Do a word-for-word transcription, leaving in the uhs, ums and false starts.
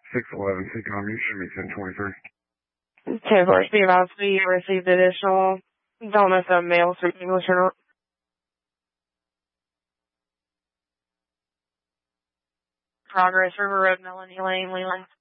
six eleven, take on you, should be ten twenty-three. ten four, be about to be received additional. Don't know if the mail speaks English or not. Progress, River Road, Melanie Lane, Leland.